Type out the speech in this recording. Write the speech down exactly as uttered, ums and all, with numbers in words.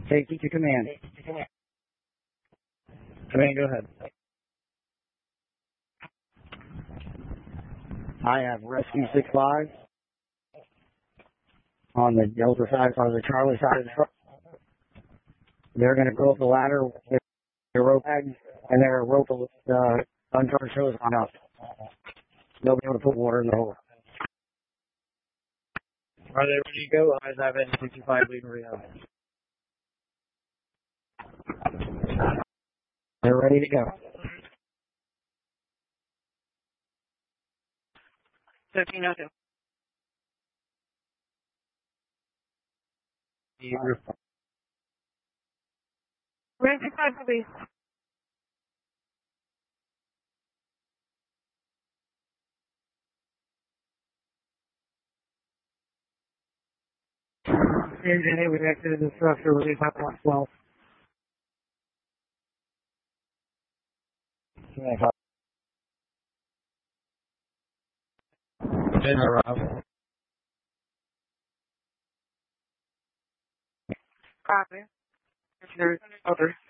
Safety to command. Command, go ahead. I have rescue six five on the Delta side, on the Charlie side of the truck. They're going to go up the ladder with their rope bags, and their rope uh, uncharged hose on up. They'll be able to put water in the hole. Are they ready to go? I have N sixty-five leading rehab. They're ready to go. thirteen oh two. Range five, please. Engine eight, we've exited the structure, release hot block twelve. Rob. Copy. There's other.